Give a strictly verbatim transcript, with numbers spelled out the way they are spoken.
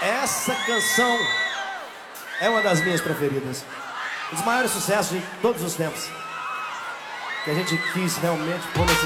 Essa canção é uma das minhas preferidas. Um dos maiores sucessos de todos os tempos. Que a gente quis realmente pôr nesse